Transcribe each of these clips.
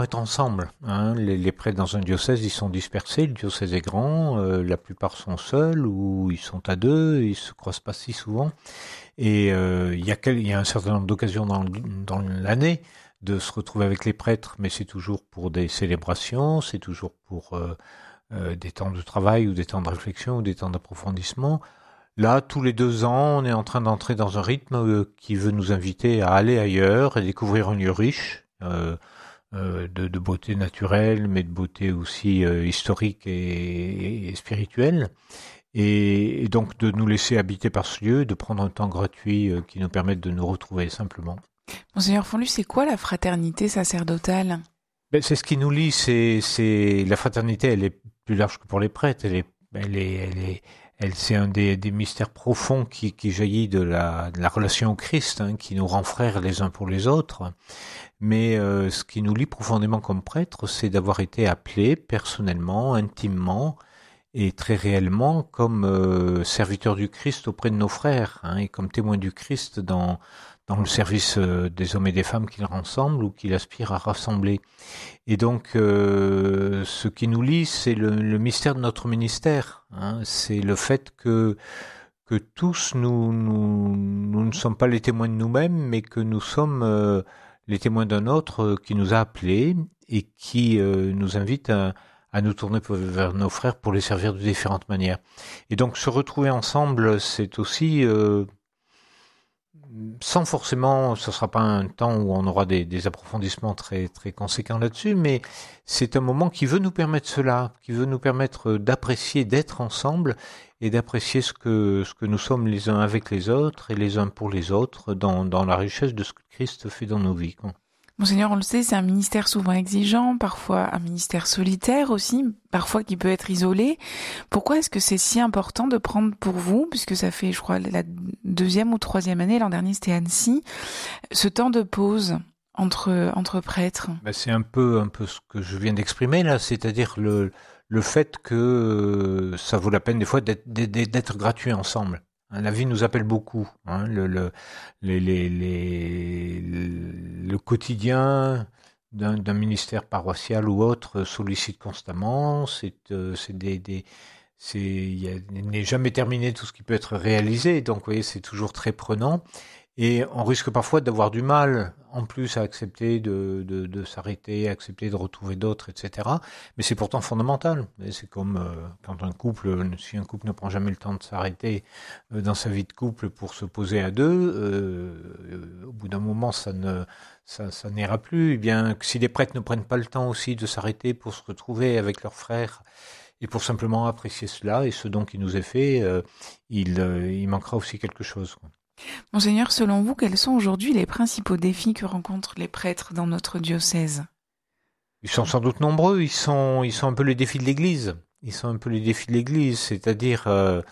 Être ensemble, hein. Les prêtres dans un diocèse, ils sont dispersés, le diocèse est grand, la plupart sont seuls ou ils sont à deux, ils se croisent pas si souvent. Et il y a un certain nombre d'occasions dans l'année de se retrouver avec les prêtres, mais c'est toujours pour des célébrations, c'est toujours pour des temps de travail ou des temps de réflexion ou des temps d'approfondissement. Là, tous les 2 ans, on est en train d'entrer dans un rythme qui veut nous inviter à aller ailleurs et découvrir un lieu riche. De beauté naturelle, mais de beauté aussi historique et spirituelle. Et donc de nous laisser habiter par ce lieu, de prendre un temps gratuit qui nous permette de nous retrouver simplement. Monseigneur Fonlu, c'est quoi la fraternité sacerdotale? Ben, c'est ce qui nous lie, c'est la fraternité, elle est plus large que pour les prêtres, c'est un des mystères profonds qui jaillit de la relation au Christ, hein, qui nous rend frères les uns pour les autres. Mais ce qui nous lie profondément comme prêtres, c'est d'avoir été appelés personnellement, intimement et très réellement comme serviteurs du Christ auprès de nos frères, hein, et comme témoins du Christ dans le service des hommes et des femmes qu'il rassemble ou qu'il aspire à rassembler. Et donc, ce qui nous lie, c'est le mystère de notre ministère, hein, c'est le fait que tous nous ne sommes pas les témoins de nous-mêmes, mais que nous sommes les témoins d'un autre qui nous a appelés et qui nous invite à nous tourner vers nos frères pour les servir de différentes manières. Et donc se retrouver ensemble, c'est aussi, sans forcément, ce ne sera pas un temps où on aura des approfondissements très, très conséquents là-dessus, mais c'est un moment qui veut nous permettre cela, qui veut nous permettre d'apprécier, d'être ensemble et d'apprécier ce que nous sommes les uns avec les autres et les uns pour les autres dans la richesse de ce que Christ fait dans nos vies, quoi. Monseigneur, on le sait, c'est un ministère souvent exigeant, parfois un ministère solitaire aussi, parfois qui peut être isolé. Pourquoi est-ce que c'est si important de prendre pour vous, puisque ça fait, je crois, la 2e ou 3e année, l'an dernier c'était Annecy, ce temps de pause entre prêtres? Ben c'est un peu ce que je viens d'exprimer là, c'est-à-dire le fait que ça vaut la peine des fois d'être gratuit ensemble. La vie nous appelle beaucoup, hein, le quotidien d'un ministère paroissial ou autre sollicite constamment. Il n'est jamais terminé tout ce qui peut être réalisé, donc vous voyez, c'est toujours très prenant. Et on risque parfois d'avoir du mal, en plus, à accepter de s'arrêter, accepter de retrouver d'autres, etc. Mais c'est pourtant fondamental. Et c'est comme quand si un couple ne prend jamais le temps de s'arrêter dans sa vie de couple pour se poser à deux, au bout d'un moment, ça n'ira plus. Eh bien, si les prêtres ne prennent pas le temps aussi de s'arrêter pour se retrouver avec leurs frères et pour simplement apprécier cela et ce don qui nous est fait, il manquera aussi quelque chose, quoi. Monseigneur, selon vous, quels sont aujourd'hui les principaux défis que rencontrent les prêtres dans notre diocèse? Ils sont sans doute nombreux, ils sont un peu les défis de l'Église. Ils sont un peu les défis de l'Église, c'est-à-dire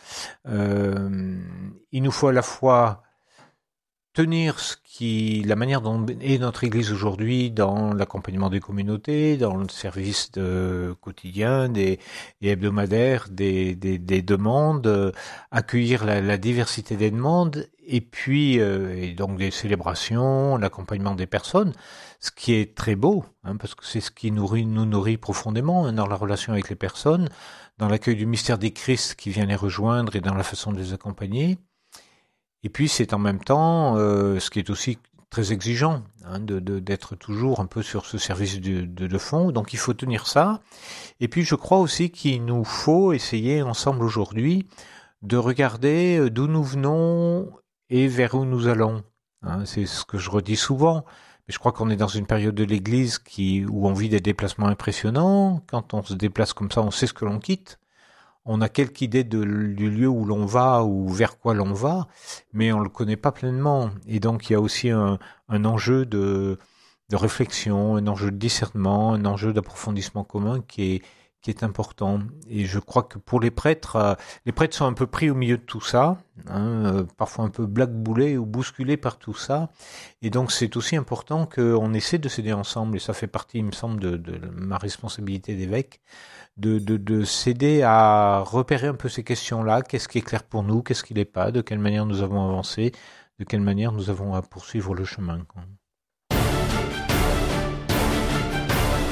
il nous faut à la fois tenir la manière dont est notre Église aujourd'hui dans l'accompagnement des communautés, dans le service quotidien, et hebdomadaire des demandes, accueillir la diversité des demandes, et puis et donc des célébrations, l'accompagnement des personnes, ce qui est très beau, hein, parce que c'est ce qui nous nourrit profondément, hein, dans la relation avec les personnes, dans l'accueil du mystère des Christ qui vient les rejoindre et dans la façon de les accompagner. Et puis c'est en même temps ce qui est aussi très exigeant, hein, d'être toujours un peu sur ce service de fond. Donc il faut tenir ça. Et puis je crois aussi qu'il nous faut essayer ensemble aujourd'hui de regarder d'où nous venons et vers où nous allons. Hein, c'est ce que je redis souvent. Mais je crois qu'on est dans une période de l'Église où on vit des déplacements impressionnants. Quand on se déplace comme ça, on sait ce que l'on quitte. On a quelque idée du lieu où l'on va ou vers quoi l'on va, mais on le connaît pas pleinement. Et donc il y a aussi un enjeu de réflexion, un enjeu de discernement, un enjeu d'approfondissement commun qui est important. Et je crois que pour les prêtres sont un peu pris au milieu de tout ça, hein, parfois un peu blackboulés ou bousculés par tout ça. Et donc c'est aussi important qu'on essaie de s'aider ensemble, et ça fait partie, il me semble, de ma responsabilité d'évêque, de s'aider à repérer un peu ces questions-là. Qu'est-ce qui est clair pour nous, qu'est-ce qui l'est pas, de quelle manière nous avons avancé, de quelle manière nous avons à poursuivre le chemin, quoi.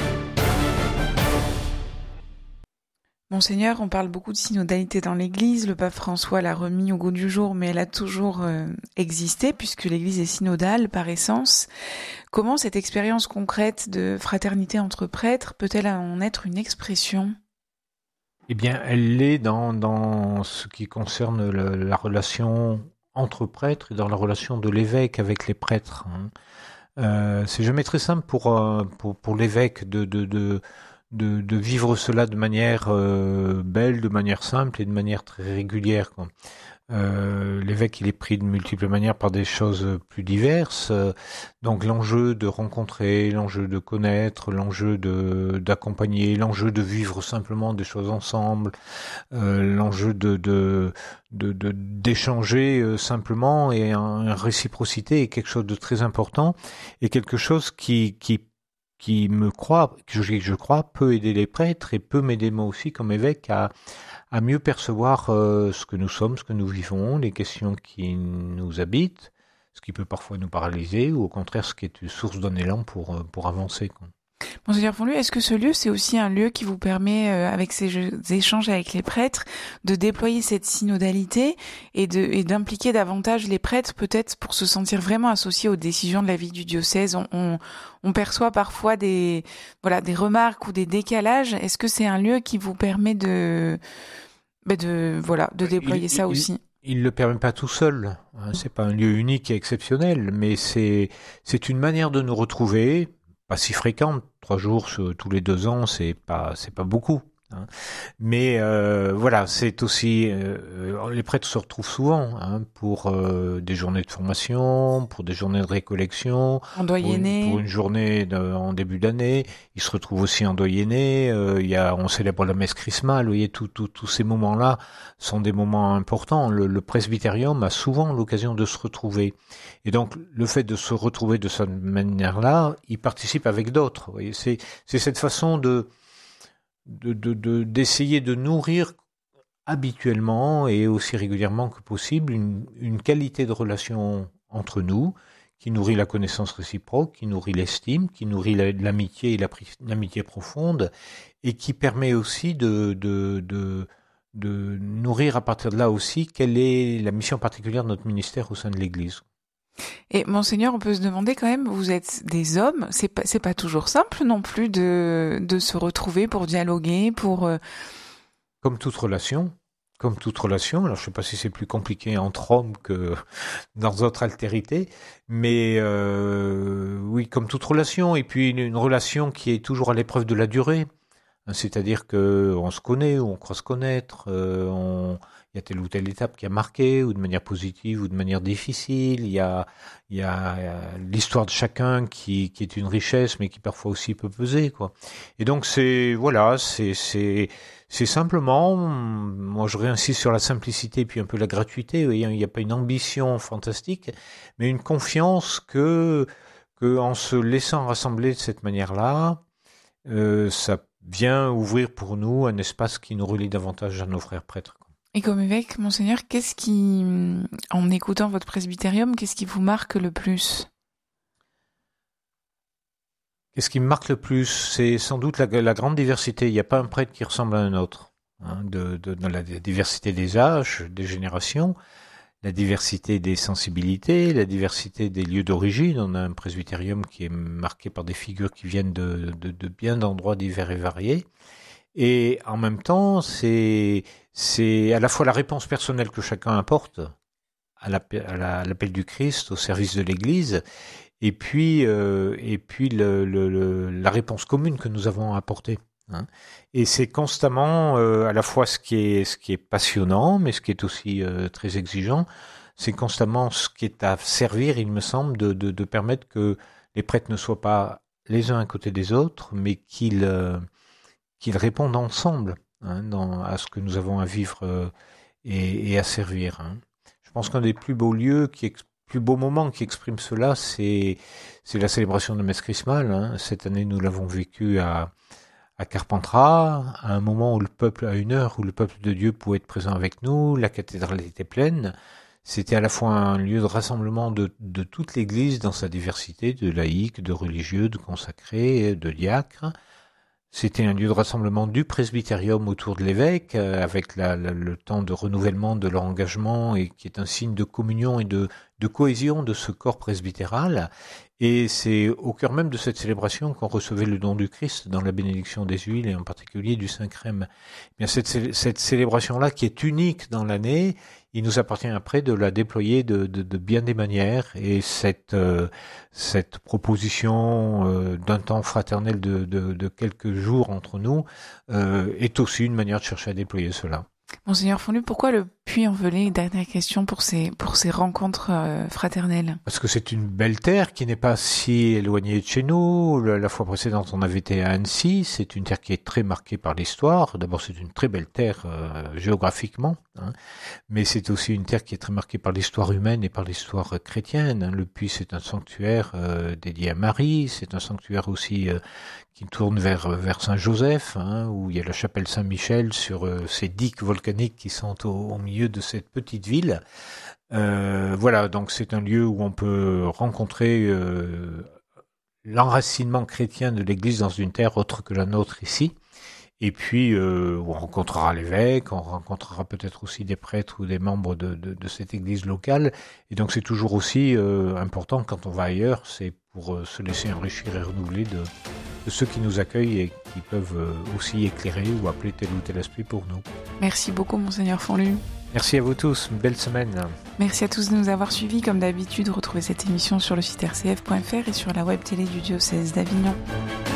Monseigneur, on parle beaucoup de synodalité dans l'Église. Le pape François l'a remis au goût du jour, mais elle a toujours existé puisque l'Église est synodale par essence. Comment cette expérience concrète de fraternité entre prêtres peut-elle en être une expression ? Eh bien, elle l'est dans ce qui concerne la relation entre prêtres et dans la relation de l'évêque avec les prêtres. C'est jamais très simple pour l'évêque de vivre cela de manière belle, de manière simple et de manière très régulière, quoi. L'évêque, il est pris de multiples manières par des choses plus diverses. Donc l'enjeu de rencontrer, l'enjeu de connaître, l'enjeu d'accompagner, l'enjeu de vivre simplement des choses ensemble, l'enjeu d'échanger simplement et une réciprocité est quelque chose de très important et quelque chose qui je crois, peut aider les prêtres et peut m'aider moi aussi comme évêque à mieux percevoir ce que nous sommes, ce que nous vivons, les questions qui nous habitent, ce qui peut parfois nous paralyser, ou au contraire ce qui est une source d'un élan pour avancer, quoi. Monseigneur Fonlu, est-ce que ce lieu, c'est aussi un lieu qui vous permet, avec ces échanges avec les prêtres, de déployer cette synodalité et d'impliquer davantage les prêtres, peut-être pour se sentir vraiment associés aux décisions de la vie du diocèse? On perçoit parfois des remarques ou des décalages. Est-ce que c'est un lieu qui vous permet de déployer ça aussi? Il le permet pas tout seul, hein. C'est pas un lieu unique et exceptionnel, mais c'est une manière de nous retrouver, pas si fréquente. 3 jours tous les 2 ans, c'est pas beaucoup, hein. Mais voilà, c'est aussi les prêtres se retrouvent souvent, hein, pour des journées de formation, pour des journées de récollection, pour une journée en début d'année. Ils se retrouvent aussi en doyenné. On célèbre la messe chrismale. Vous voyez, tous ces moments-là sont des moments importants. Le presbytérium a souvent l'occasion de se retrouver. Et donc, le fait de se retrouver de cette manière-là, il participe avec d'autres. Vous voyez, c'est cette façon d'essayer de nourrir habituellement et aussi régulièrement que possible une qualité de relation entre nous qui nourrit la connaissance réciproque, qui nourrit l'estime, qui nourrit l'amitié et l'amitié profonde et qui permet aussi de nourrir à partir de là aussi quelle est la mission particulière de notre ministère au sein de l'Église. Et Monseigneur, on peut se demander quand même, vous êtes des hommes, c'est pas toujours simple non plus de se retrouver pour dialoguer, pour... Comme toute relation, alors je sais pas si c'est plus compliqué entre hommes que dans d'autres altérités, mais oui, comme toute relation, et puis une relation qui est toujours à l'épreuve de la durée, c'est-à-dire que on se connaît ou on croit se connaître, il y a telle ou telle étape qui a marqué, ou de manière positive, ou de manière difficile. Il y a l'histoire de chacun qui est une richesse, mais qui parfois aussi peut peser, quoi. Et donc c'est simplement, moi je réinsiste sur la simplicité, puis un peu la gratuité. Vous voyez, il n'y a pas une ambition fantastique, mais une confiance que en se laissant rassembler de cette manière-là, ça vient ouvrir pour nous un espace qui nous relie davantage à nos frères prêtres. Et comme évêque, Monseigneur, en écoutant votre presbytérium, qu'est-ce qui vous marque le plus ? Qu'est-ce qui me marque le plus ? C'est sans doute la grande diversité. Il n'y a pas un prêtre qui ressemble à un autre, hein, dans la diversité des âges, des générations, la diversité des sensibilités, la diversité des lieux d'origine. On a un presbytérium qui est marqué par des figures qui viennent de bien d'endroits divers et variés. Et en même temps, c'est à la fois la réponse personnelle que chacun apporte à l'appel du Christ au service de l'Église, et puis la réponse commune que nous avons à apporter, hein. Et c'est constamment à la fois ce qui est passionnant, mais ce qui est aussi très exigeant. C'est constamment ce qui est à servir, il me semble, de permettre que les prêtres ne soient pas les uns à côté des autres, mais qu'ils répondent ensemble, hein, à ce que nous avons à vivre et à servir, hein. Je pense qu'un des plus beaux plus beaux moments qui expriment cela, c'est la célébration de la messe chrismale, hein. Cette année, nous l'avons vécu à Carpentras, à un moment où à une heure où le peuple de Dieu pouvait être présent avec nous, la cathédrale était pleine. C'était à la fois un lieu de rassemblement de toute l'Église dans sa diversité, de laïcs, de religieux, de consacrés, de diacres, C'était un lieu de rassemblement du presbytérium autour de l'évêque, avec le temps de renouvellement de leur engagement, et qui est un signe de communion et de cohésion de ce corps presbytéral. Et c'est au cœur même de cette célébration qu'on recevait le don du Christ dans la bénédiction des huiles, et en particulier du Saint-Crème. Bien, cette célébration-là, qui est unique dans l'année, il nous appartient après de la déployer de bien des manières, et cette proposition d'un temps fraternel de quelques jours entre nous est aussi une manière de chercher à déployer cela. Monseigneur Fonlu, pourquoi le Puy-en-Velay? Dernière question pour ces rencontres fraternelles. Parce que c'est une belle terre qui n'est pas si éloignée de chez nous. La fois précédente, on avait été à Annecy. C'est une terre qui est très marquée par l'histoire. D'abord, c'est une très belle terre géographiquement, hein, mais c'est aussi une terre qui est très marquée par l'histoire humaine et par l'histoire chrétienne. Le Puy, c'est un sanctuaire dédié à Marie. C'est un sanctuaire aussi qui tourne vers Saint-Joseph, hein, où il y a la chapelle Saint-Michel sur ces digues volcaniques qui sont au milieu de cette petite ville. Voilà, donc c'est un lieu où on peut rencontrer l'enracinement chrétien de l'Église dans une terre autre que la nôtre ici. Et puis, on rencontrera l'évêque, on rencontrera peut-être aussi des prêtres ou des membres de cette église locale. Et donc, c'est toujours aussi important quand on va ailleurs, c'est pour se laisser enrichir et renouveler de ceux qui nous accueillent et qui peuvent aussi éclairer ou appeler tel ou tel aspect pour nous. Merci beaucoup, Monseigneur Fonlu. Merci à vous tous, une belle semaine. Merci à tous de nous avoir suivis. Comme d'habitude, retrouvez cette émission sur le site rcf.fr et sur la web télé du diocèse d'Avignon.